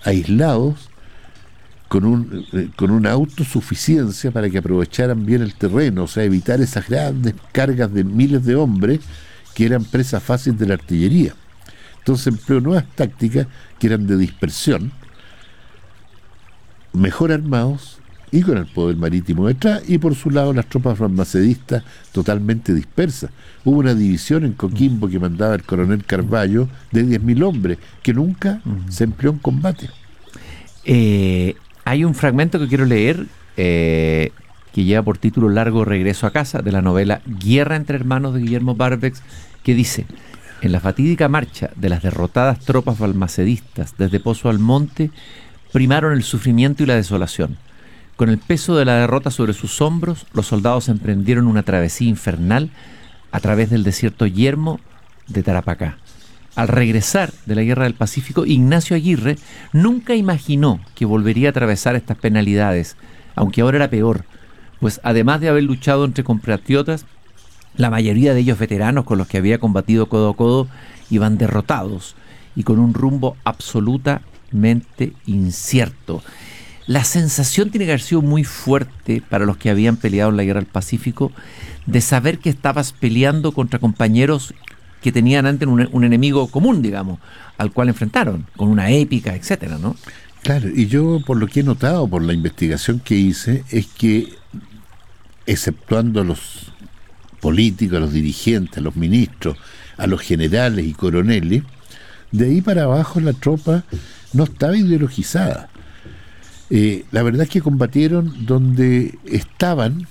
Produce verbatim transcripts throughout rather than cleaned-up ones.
aislados, con, un, eh, con una autosuficiencia para que aprovecharan bien el terreno, o sea, evitar esas grandes cargas de miles de hombres que eran presas fáciles de la artillería. Entonces empleó nuevas tácticas que eran de dispersión, mejor armados y con el poder marítimo detrás, y por su lado las tropas balmacedistas totalmente dispersas. Hubo una división en Coquimbo que mandaba el coronel Carballo de diez mil hombres, que nunca uh-huh. se empleó en combate. Eh, hay un fragmento que quiero leer, eh, que lleva por título Largo Regreso a Casa, de la novela Guerra entre Hermanos de Guillermo Barbex, que dice: en la fatídica marcha de las derrotadas tropas balmacedistas desde Pozo Almonte, primaron el sufrimiento y la desolación. Con el peso de la derrota sobre sus hombros, los soldados emprendieron una travesía infernal a través del desierto yermo de Tarapacá. Al regresar de la Guerra del Pacífico, Ignacio Aguirre nunca imaginó que volvería a atravesar estas penalidades, aunque ahora era peor, pues además de haber luchado entre compatriotas, la mayoría de ellos veteranos con los que había combatido codo a codo iban derrotados y con un rumbo absolutamente incierto. La sensación tiene que haber sido muy fuerte para los que habían peleado en la Guerra del Pacífico, de saber que estabas peleando contra compañeros que tenían antes un, un enemigo común, digamos, al cual enfrentaron, con una épica, etcétera, ¿no? Claro, y yo por lo que he notado, por la investigación que hice, es que, exceptuando a los políticos, a los dirigentes, a los ministros, a los generales y coroneles, de ahí para abajo la tropa no estaba ideologizada. Eh, la verdad es que combatieron donde estaban,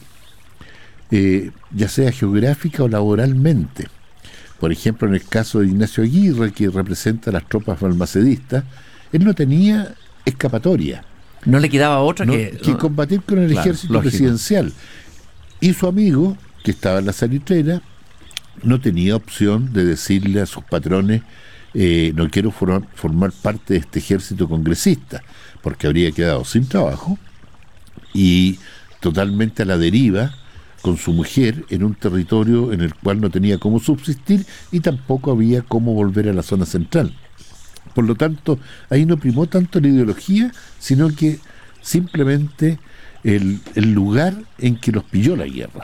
eh, ya sea geográfica o laboralmente. Por ejemplo, en el caso de Ignacio Aguirre, que representa a las tropas balmacedistas, él no tenía escapatoria. No le quedaba otra no, que... que combatir con el claro, ejército lógico. presidencial. Y su amigo, que estaba en la salitrera, no tenía opción de decirle a sus patrones: eh, no quiero formar, formar parte de este ejército congresista, porque habría quedado sin trabajo y totalmente a la deriva con su mujer en un territorio en el cual no tenía cómo subsistir y tampoco había cómo volver a la zona central. Por lo tanto, ahí no primó tanto la ideología, sino que simplemente el, el lugar en que los pilló la guerra.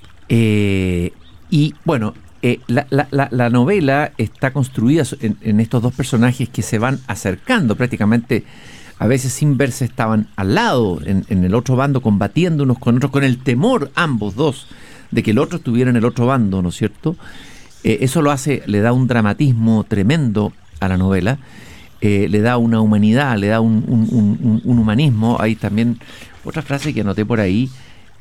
Eh, y bueno, eh, la, la, la, la novela está construida en, en estos dos personajes que se van acercando prácticamente, a veces sin verse, estaban al lado, en, en el otro bando, combatiendo unos con otros, con el temor, ambos dos, de que el otro estuviera en el otro bando, ¿no es cierto? Eh, eso lo hace, le da un dramatismo tremendo a la novela, eh, le da una humanidad, le da un, un, un, un humanismo. Hay también otra frase que anoté por ahí,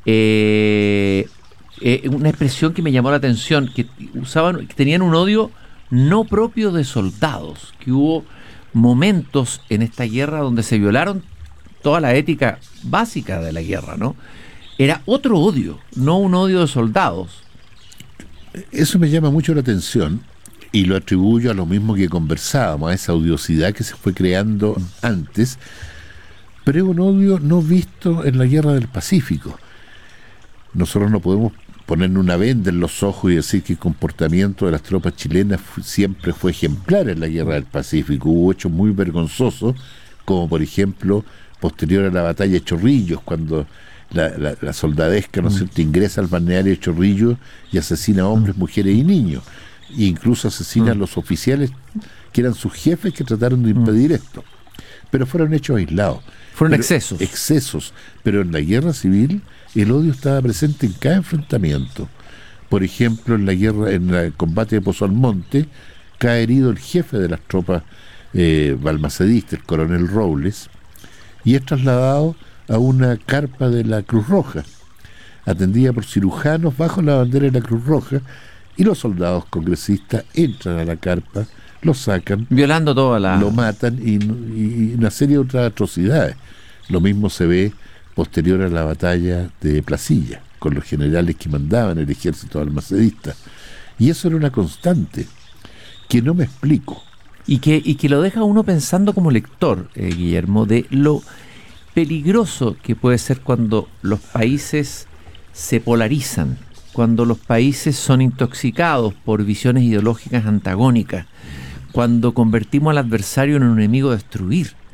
eh, eh, una expresión que me llamó la atención, que usaban, que tenían un odio no propio de soldados, que hubo momentos en esta guerra donde se violaron toda la ética básica de la guerra, ¿no? Era otro odio, no un odio de soldados. Eso me llama mucho la atención y lo atribuyo a lo mismo que conversábamos, a esa odiosidad que se fue creando antes, pero es un odio no visto en la Guerra del Pacífico. Nosotros no podemos ponerle una venda en los ojos y decir que el comportamiento de las tropas chilenas siempre fue ejemplar en la Guerra del Pacífico. Hubo hechos muy vergonzosos, como por ejemplo, posterior a la batalla de Chorrillos, cuando la, la, la soldadesca, ¿no es cierto?, ingresa al balneario de Chorrillos y asesina a hombres, mujeres y niños, e incluso asesina a los oficiales que eran sus jefes, que trataron de impedir esto. Pero fueron hechos aislados. Fueron pero, excesos. Excesos. Pero en la guerra civil el odio estaba presente en cada enfrentamiento. Por ejemplo, en la guerra, en el combate de Pozo Almonte, cae herido el jefe de las tropas eh, balmacedistas, el coronel Robles, y es trasladado a una carpa de la Cruz Roja, atendida por cirujanos bajo la bandera de la Cruz Roja, y los soldados congresistas entran a la carpa, lo sacan, violando toda la... lo matan y, y, y una serie de otras atrocidades. Lo mismo se ve posterior a la batalla de Placilla, con los generales que mandaban el ejército balmacedista. Y eso era una constante, que no me explico. Y que, y que lo deja uno pensando como lector, eh, Guillermo, de lo peligroso que puede ser cuando los países se polarizan, cuando los países son intoxicados por visiones ideológicas antagónicas, cuando convertimos al adversario en un enemigo a destruir.